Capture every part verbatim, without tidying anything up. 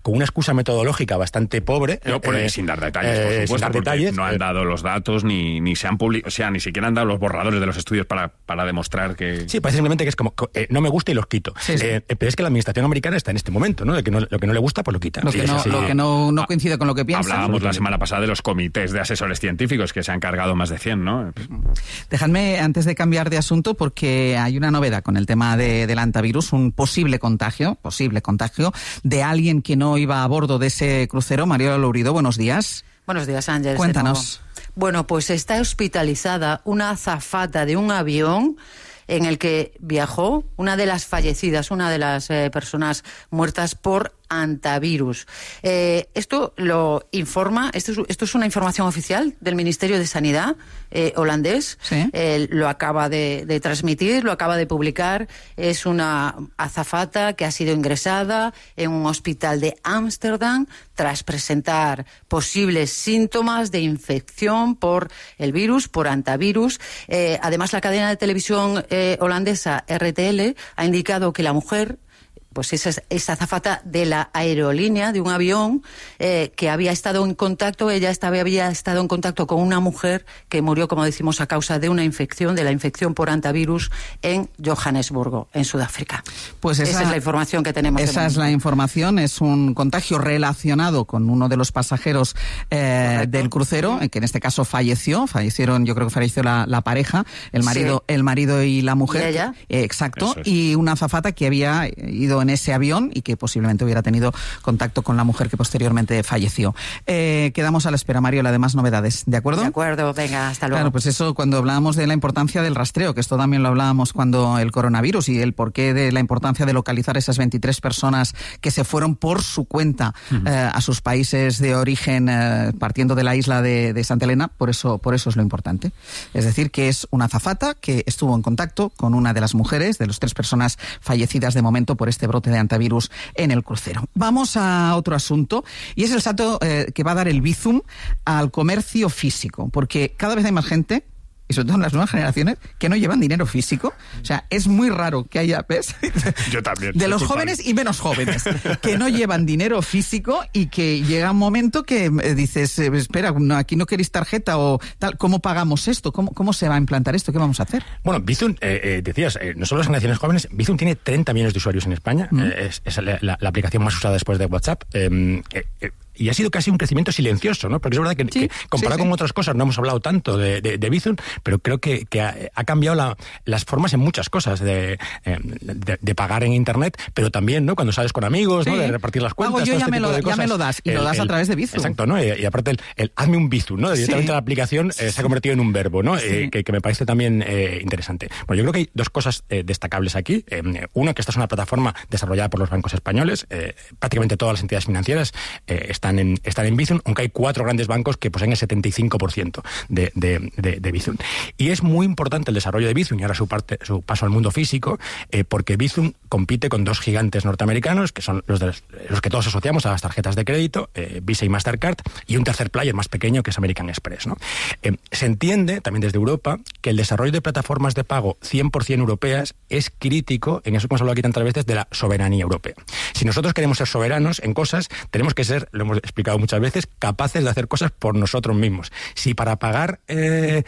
con una excusa metodológica bastante pobre. No, eh, sin dar detalles, por supuesto, sin dar detalles. No han dado los datos, ni, ni se han publicado, o sea, ni siquiera han dado los borradores de los estudios para, para demostrar que... Sí, parece simplemente que es como, eh, no me gusta y los quito. Sí, sí. Eh, pero es que la administración americana está en este momento, ¿no? De que no, lo que no le gusta, pues lo quita. Lo que, no, lo que no, no coincide con lo que piensa. Hablábamos la semana pasada de los comités de asesores científicos, que se han cargado más de cien, ¿no? Dejadme, antes de cambiar de asunto, porque hay una novedad con el tema de, del antivirus, un posible contagio, posible contagio, de alguien que no iba a bordo de ese crucero. Mariola Lourido, buenos días. Buenos días, Ángel. Cuéntanos. Bueno, pues está hospitalizada una azafata de un avión en el que viajó, una de las fallecidas, una de las eh, personas muertas por antivirus. Eh, esto lo informa, esto es, esto es una información oficial del Ministerio de Sanidad eh, holandés. ¿Sí? Eh, lo acaba de, de transmitir, lo acaba de publicar. Es una azafata que ha sido ingresada en un hospital de Ámsterdam tras presentar posibles síntomas de infección por el virus, por antivirus. Eh, además, la cadena de televisión eh, holandesa R T L ha indicado que la mujer, pues esa, esa azafata de la aerolínea, de un avión, eh, que había estado en contacto, ella estaba, había estado en contacto con una mujer que murió, como decimos, a causa de una infección, de la infección por antivirus en Johannesburgo, en Sudáfrica. Pues esa, esa es la información que tenemos. Esa es la información, es un contagio relacionado con uno de los pasajeros eh, del crucero, que en este caso falleció, fallecieron, yo creo que falleció la, la pareja, el marido, sí. el marido y la mujer. ¿Y ella? Eh, exacto, es. Y una azafata que había ido en ese avión y que posiblemente hubiera tenido contacto con la mujer que posteriormente falleció. Eh, quedamos a la espera, Mario, de más novedades, ¿de acuerdo? De acuerdo, venga, hasta luego. Claro, pues eso cuando hablábamos de la importancia del rastreo, que esto también lo hablábamos cuando el coronavirus y el porqué de la importancia de localizar esas veintitrés personas que se fueron por su cuenta uh-huh. eh, a sus países de origen, eh, partiendo de la isla de, de Santa Elena, por eso, por eso es lo importante. Es decir, que es una azafata que estuvo en contacto con una de las mujeres, de las tres personas fallecidas de momento por este brote de antivirus en el crucero. Vamos a otro asunto, y es el salto eh, que va a dar el Bizum al comercio físico, porque cada vez hay más gente, y sobre todo en las nuevas generaciones, que no llevan dinero físico. O sea, es muy raro que haya, ¿ves? Yo también. De los jóvenes y menos jóvenes, que no llevan dinero físico y que llega un momento que eh, dices, eh, espera, no, aquí no queréis tarjeta o tal, ¿cómo pagamos esto? ¿Cómo, cómo se va a implantar esto? ¿Qué vamos a hacer? Bueno, Bizum, eh, eh, decías, eh, no solo las generaciones jóvenes, Bizum tiene treinta millones de usuarios en España, mm. eh, es, es la, la, la aplicación más usada después de WhatsApp. Eh, eh, eh, Y ha sido casi un crecimiento silencioso, ¿no? Porque es verdad que, sí, que comparado sí, sí. con otras cosas, no hemos hablado tanto de, de, de Bizum, pero creo que, que ha, ha cambiado la, las formas en muchas cosas de, de, de pagar en Internet, pero también, ¿no? Cuando sales con amigos, sí. ¿no? De repartir las cuentas, Hago yo, todo ya, este me tipo lo, de cosas. ya me lo das, y el, lo das a través de Bizum. Exacto, ¿no? Y, y aparte el, el hazme un Bizum, ¿no? Directamente sí. la aplicación eh, se ha convertido en un verbo, ¿no? Sí. Eh, que, que me parece también eh, interesante. Bueno, yo creo que hay dos cosas eh, destacables aquí. Eh, uno, que esta es una plataforma desarrollada por los bancos españoles. Eh, prácticamente todas las entidades financieras eh, están en, están en Bizum, aunque hay cuatro grandes bancos que poseen el setenta y cinco por ciento de, de, de, de Bizum. Y es muy importante el desarrollo de Bizum y ahora su, parte, su paso al mundo físico, eh, porque Bizum compite con dos gigantes norteamericanos, que son los, de los, los que todos asociamos a las tarjetas de crédito, eh, Visa y Mastercard, y un tercer player más pequeño que es American Express, ¿no? Eh, se entiende, también desde Europa, que el desarrollo de plataformas de pago cien por ciento europeas es crítico, en eso que hemos hablado aquí tantas veces, de la soberanía europea. Si nosotros queremos ser soberanos en cosas, tenemos que ser, lo hemos explicado muchas veces, capaces de hacer cosas por nosotros mismos. Si para pagar eh,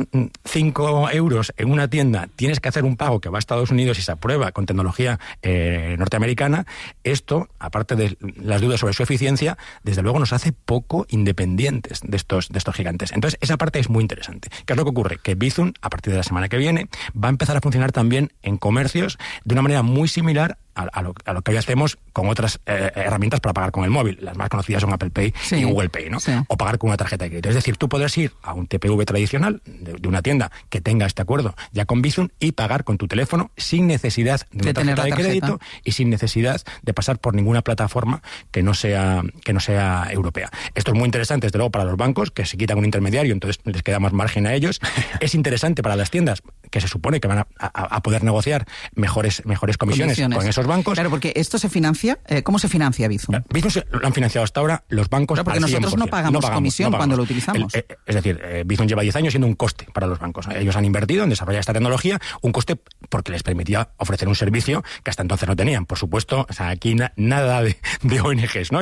cinco euros en una tienda tienes que hacer un pago que va a Estados Unidos y se aprueba con tecnología eh, norteamericana, esto, aparte de las dudas sobre su eficiencia, desde luego nos hace poco independientes de estos, de estos gigantes. Entonces, esa parte es muy interesante. ¿Qué es lo que ocurre? Que Bizum, a partir de la semana que viene, va a empezar a funcionar también en comercios de una manera muy similar A, a, lo, a lo que hoy hacemos con otras eh, herramientas para pagar con el móvil. Las más conocidas son Apple Pay sí, y Google Pay, ¿no? Sí. O pagar con una tarjeta de crédito. Es decir, tú podrás ir a un T P V tradicional de, de una tienda que tenga este acuerdo ya con Bizum y pagar con tu teléfono sin necesidad de una de tarjeta de crédito y sin necesidad de pasar por ninguna plataforma que no sea que no sea europea. Esto es muy interesante, desde luego, para los bancos, que se quitan un intermediario, entonces les queda más margen a ellos. Es interesante para las tiendas, que se supone que van a, a, a poder negociar mejores, mejores comisiones, comisiones con esos bancos. Claro, porque esto se financia, eh, ¿cómo se financia Bizum? Bizum se, lo han financiado hasta ahora los bancos. Claro, porque al nosotros no pagamos, no pagamos comisión no pagamos. Cuando lo utilizamos. El, eh, es decir, eh, Bizum lleva diez años siendo un coste para los bancos. Ellos han invertido en desarrollar esta tecnología, un coste porque les permitía ofrecer un servicio que hasta entonces no tenían. Por supuesto, o sea, aquí na, nada de, de O N Ges, ¿no?